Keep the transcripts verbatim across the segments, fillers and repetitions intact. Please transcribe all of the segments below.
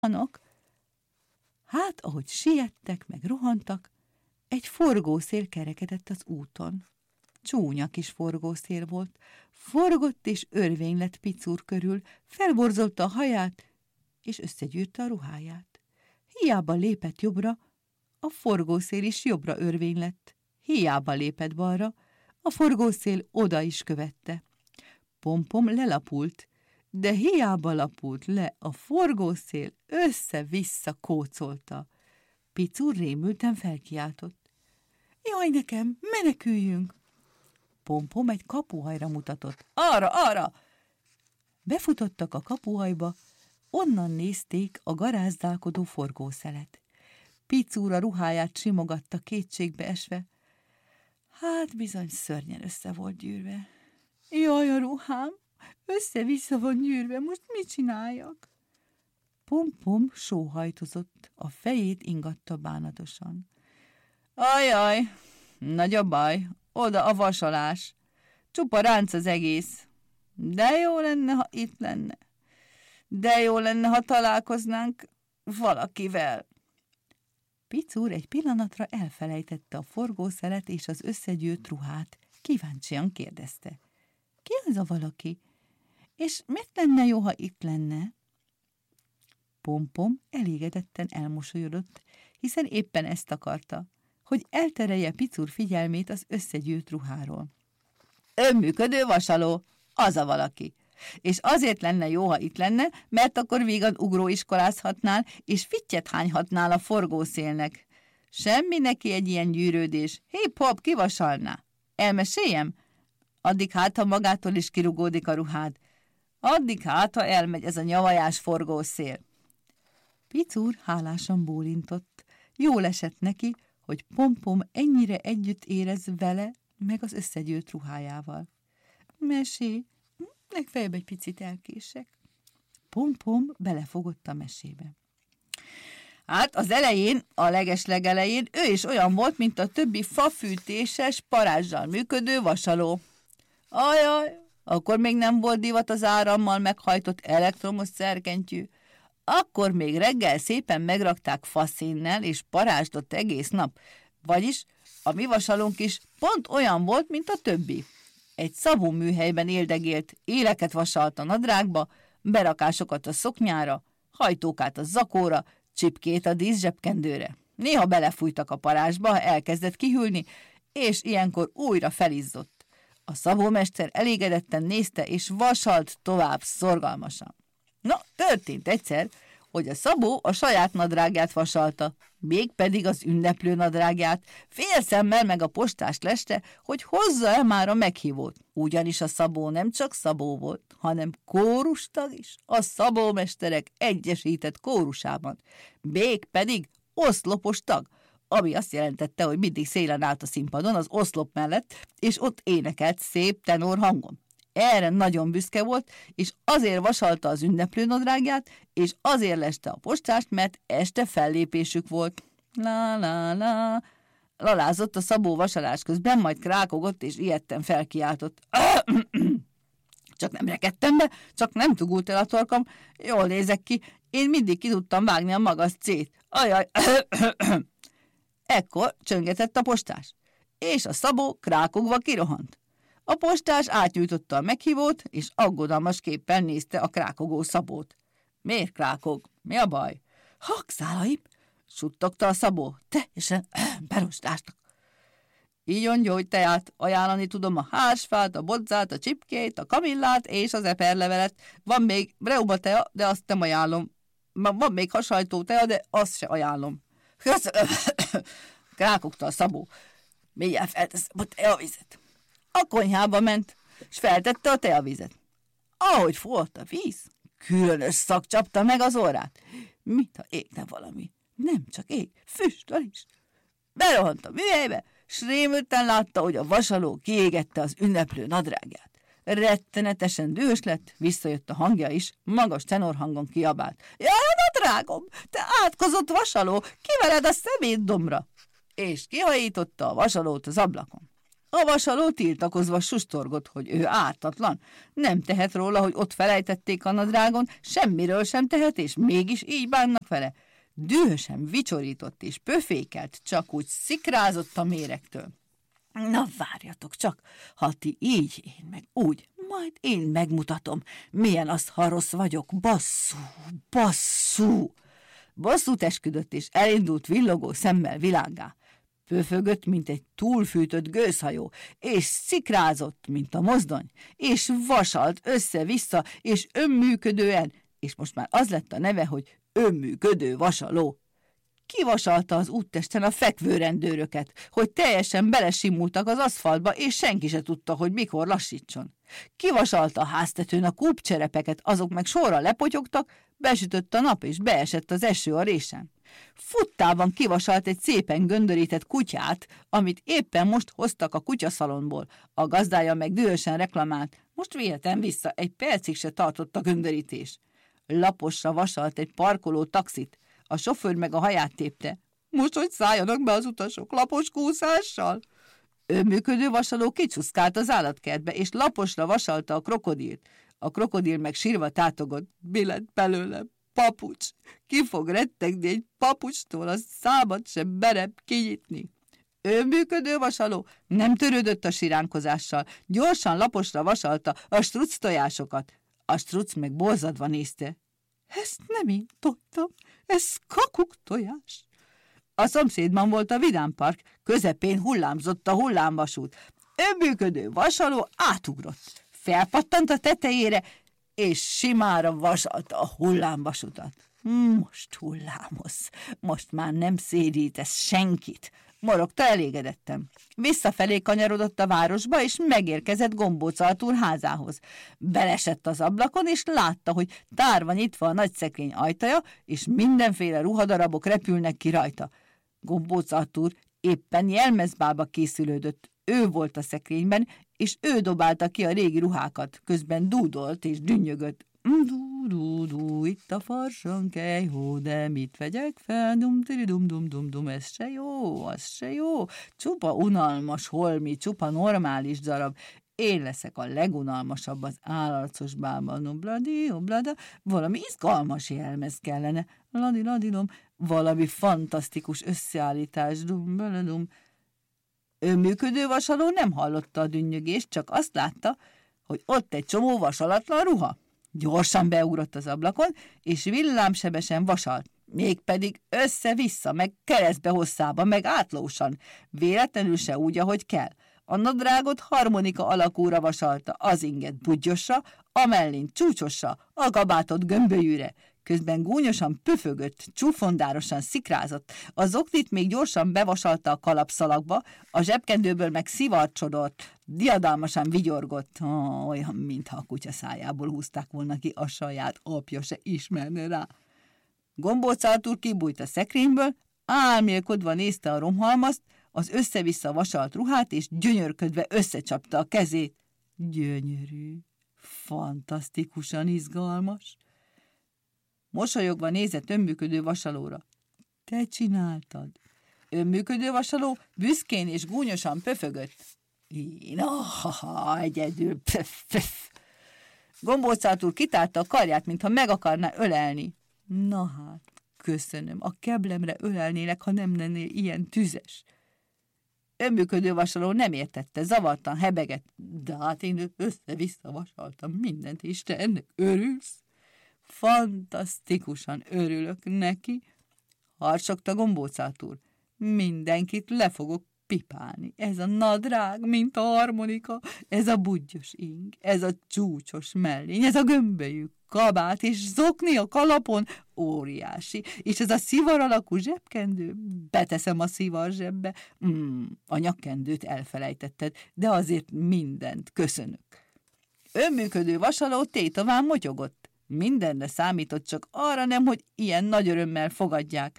rohanok. Hát, ahogy siettek, meg rohantak, egy forgószél kerekedett az úton. Csúnya kis forgószél volt, forgott és örvény lett Picur körül, felborzolta a haját, és összegyűrte a ruháját. Hiába lépett jobbra, a forgószél is jobbra örvény lett. Hiába lépett balra, a forgószél oda is követte. Pompom lelapult, de hiába lapult le, a forgószél össze-vissza kócolta. Picur rémülten felkiáltott. Jaj nekem, meneküljünk! Pompom egy kapuhajra mutatott. Arra, arra! Befutottak a kapuhajba, onnan nézték a garázdálkodó forgószelet. Picur a ruháját simogatta kétségbe esve. Hát bizony szörnyen össze volt gyűrve. Jaj, a ruhám, össze-vissza van gyűrve, most mit csináljak? Pompom sóhajtozott, a fejét ingatta bánatosan. Ajaj, nagy a baj, oda a vasalás. Csupa ránc az egész. De jó lenne, ha itt lenne. De jó lenne, ha találkoznánk valakivel. Picur egy pillanatra elfelejtette a forgószelet és az összegyűrt ruhát. Kíváncsian kérdezte. Ki az a valaki? És miért lenne jó, ha itt lenne? Pompom elégedetten elmosolyodott, hiszen éppen ezt akarta, hogy elterelje Picur figyelmét az összegyűrt ruháról. Önműködő vasaló, az a valaki. És azért lenne jó, ha itt lenne, mert akkor vígan ugróiskolázhatnál, és fittyet hányhatnál a forgószélnek. Semmi neki egy ilyen gyűrődés. Hip-hop, kivasalná. Elmeséljem? Addig hát, ha magától is kirugódik a ruhád. Addig hát, ha elmegy ez a nyavajás forgószél. Picur hálásan bólintott. Jól esett neki, hogy Pompom ennyire együtt érez vele, meg az összegyűrt ruhájával. Mesé, legfeljebb egy picit elkések. Pompom belefogott a mesébe. Hát az elején, a legeslegelején ő is olyan volt, mint a többi fafűtéses, parázsal működő vasaló. Ajaj, akkor még nem volt divat az árammal meghajtott elektromos szerkentyű. Akkor még reggel szépen megrakták faszénnel, és parázsdott egész nap. Vagyis a mi vasalónk is pont olyan volt, mint a többi. Egy szabó műhelyben éldegélt, éleket vasalt a nadrágba, berakásokat a szoknyára, hajtókát a zakóra, csipkét a díszzsebkendőre. Néha belefújtak a parázsba, ha elkezdett kihűlni, és ilyenkor újra felizzott. A szabómester elégedetten nézte, és vasalt tovább szorgalmasan. No, történt egyszer, hogy a szabó a saját nadrágját vasalta, mégpedig az ünneplő nadrágját, fél szemmel meg a postást leste, hogy hozza-e már a meghívót. Ugyanis a szabó nem csak szabó volt, hanem kórustag is, a szabómesterek egyesített kórusában, mégpedig oszlopos tag, ami azt jelentette, hogy mindig szélen állt a színpadon az oszlop mellett, és ott énekelt szép tenor hangon. Erre nagyon büszke volt, és azért vasalta az ünneplőnadrágját, és azért leste a postást, mert este fellépésük volt. La-la-la. Lalázott a szabó vasalás közben, majd krákogott, és ijedten felkiáltott. Csak nem rekedtem be, csak nem tugult el a torkam. Jól nézek ki, én mindig ki tudtam vágni a magas cét. Ajaj. Ekkor csöngetett a postás, és a szabó krákogva kirohant. A postás átnyújtotta a meghívót, és aggodalmas képpen nézte a krákogó szabót. Miért krákog? Mi a baj? Hangszálaim, suttogta a szabó, teljesen berostástak. Ígyon gyógyteát, ajánlani tudom a hársfát, a bodzát, a csipkét, a kamillát és az eperlevelet. Van még reumatea, de azt nem ajánlom. Van még hasajtó tea, de azt se ajánlom. Krákogta a szabó. Mindjárt felteszem a teavizet. A konyhába ment, és feltette a teavizet. Ahogy folyt a víz, különös szak csapta meg az orrát. Mit, ha égne valami? Nem csak ég, füstöl is. Berohant a műhelybe, s rémülten látta, hogy a vasaló kiégette az ünneplő nadrágját. Rettenetesen dühös lett, visszajött a hangja is, magas tenorhangon kiabált. Jaj, nadrágom, te átkozott vasaló, kivered a szemétdombra! És kihajította a vasalót az ablakon. A vasaló tiltakozva sustorgott, hogy ő ártatlan. Nem tehet róla, hogy ott felejtették a nadrágon, semmiről sem tehet, és mégis így bánnak vele. Dühösen vicsorított és pöfékelt, csak úgy szikrázott a méregtől. Na várjatok csak, ha ti így, én meg úgy, majd én megmutatom, milyen az, ha rossz vagyok, basszú, basszú. Basszút esküdött, és elindult villogó szemmel világgá. Pöfögött, mint egy túlfűtött gőzhajó, és szikrázott, mint a mozdony, és vasalt össze-vissza, és önműködően, és most már az lett a neve, hogy önműködő vasaló. Kivasalta az úttesten a fekvőrendőröket, hogy teljesen belesimultak az aszfaltba, és senki se tudta, hogy mikor lassítson. Kivasalta a háztetőn a kúpcserepeket, azok meg sorra lepotyogtak, besütött a nap, és beesett az eső a résen. Futtában kivasalt egy szépen göndörített kutyát, amit éppen most hoztak a kutyaszalonból. A gazdája meg dühösen reklamált, most vihetem vissza, egy percig se tartott a göndörítés. Laposra vasalt egy parkoló taxit, a sofőr meg a haját tépte. Most, hogy szálljanak be az utasok lapos kúszással? Önműködő vasaló kicsuszkált az állatkertbe, és laposra vasalta a krokodilt. A krokodil meg sírva tátogott, mi lett belőle? Papucs! Ki fog rettegni egy papucstól, a számat sem merem kinyitni. Önműködő vasaló nem törődött a siránkozással, gyorsan laposra vasalta a struc tojásokat. A struc meg borzadva nézte. Ezt nem én tojtam, ez kakuk tojás. A szomszédban volt a vidámpark, közepén hullámzott a hullámvasút. Önműködő vasaló átugrott, felpattant a tetejére, és simára vasalta a hullámvasutat. Most hullámos, most már nem szédítesz senkit, morogta elégedettem. Visszafelé kanyarodott a városba, és megérkezett Gombóc Artúr házához. Belesett az ablakon, és látta, hogy tárva nyitva a nagy szekrény ajtaja, és mindenféle ruhadarabok repülnek ki rajta. Gombóc Artúr éppen jelmezbába készülődött. Ő volt a szekrényben, és ő dobálta ki a régi ruhákat, közben dúdolt és dünnyögött. Dú, dú, dú, itt a farsankely, hó, de mit vegyek fel? Dum, tiri, dum, dum, dum, dum, ez se jó, az se jó. Csupa unalmas holmi, csupa normális darab. Én leszek a legunalmasabb az állarcos bálban. Obladi, oblada, valami izgalmas jelmez kellene. Ladi, ladilom, valami fantasztikus összeállítás. Dum, beledum. Önműködő vasaló nem hallotta a dünnyögést, csak azt látta, hogy ott egy csomó vasalatlan ruha. Gyorsan beugrott az ablakon, és villámsebesen vasalt, mégpedig össze-vissza, meg keresztbe hosszába, meg átlósan, véletlenül se úgy, ahogy kell. A nadrágot harmonika alakúra vasalta, az inget budgyosra, a mellint csúcsosra, a kabátot gömbölyűre. Közben gúnyosan pöfögött, csúfondárosan szikrázott, az oknit még gyorsan bevasalta a kalapszalagba, a zsebkendőből meg szivarcsodott, diadalmasan vigyorgott, oh, olyan, mintha a kutya szájából húzták volna ki, a saját apja se ismerne rá. Gombóc Artúr kibújt a szekrényből, álmélkodva nézte a romhalmazt, az össze-vissza vasalt ruhát, és gyönyörködve összecsapta a kezét. Gyönyörű, fantasztikusan izgalmas. Mosolyogva nézett önműködő vasalóra. Te csináltad. Önműködő vasaló büszkén és gúnyosan pöfögött. Én, ah, egyedül, pöf, pöf. Gombóc Artúr kitárta a karját, mintha meg akarná ölelni. Na hát, köszönöm, a keblemre ölelnélek, ha nem lennél ilyen tüzes. Önműködő vasaló nem értette, zavartan hebegett. De hát én össze-vissza vasaltam mindent, és te ennek örülsz? Fantasztikusan örülök neki, harsogta Gombóc Artúr. Mindenkit le fogok pipálni. Ez a nadrág, mint a harmonika, ez a budgyos ing, ez a csúcsos mellény, ez a gömbölyű kabát és zokni a kalapon, óriási, és ez a szivar alakú zsebkendő, beteszem a szivar zsebbe. Mm, a nyakkendőt elfelejtetted, de azért mindent köszönök. Önműködő vasaló tétován motyogott. Mindenre számított, csak arra nem, hogy ilyen nagy örömmel fogadják.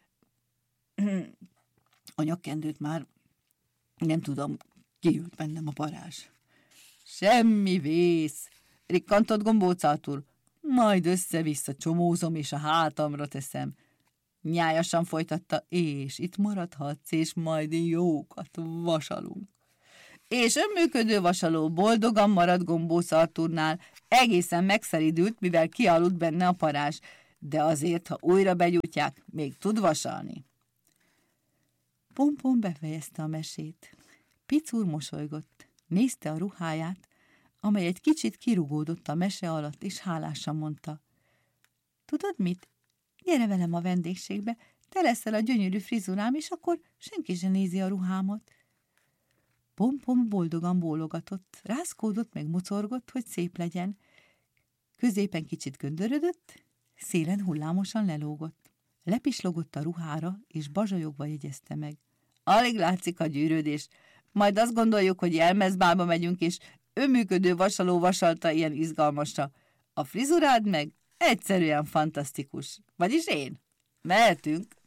A nyakkendőt már nem tudom, kiült bennem a parázs. Semmi vész, rikkantott Gombóc Artúr. Majd össze-vissza csomózom, és a hátamra teszem. Nyájasan folytatta, és itt maradhatsz, és majd jókat vasalunk. és önműködő vasaló boldogan maradt Gombóc Artúrnál, egészen megszeridült, mivel kialudt benne a parázs, de azért, ha újra begyújtják, még tud vasalni. Pompom befejezte a mesét. Picúr mosolygott, nézte a ruháját, amely egy kicsit kirugódott a mese alatt, és hálásan mondta: tudod mit? Gyere velem a vendégségbe, te leszel a gyönyörű frizurám, és akkor senki sem nézi a ruhámat. Pompom boldogan bólogatott, rázkódott, meg mocorgott, hogy szép legyen. Középen kicsit göndörödött, szélen hullámosan lelógott. Lepislogott a ruhára, és bazsajogva jegyezte meg: alig látszik a gyűrődés, majd azt gondoljuk, hogy jelmezbálba megyünk, és önműködő vasaló vasalta ilyen izgalmasra. A frizurád meg egyszerűen fantasztikus. Vagyis én. Mehetünk.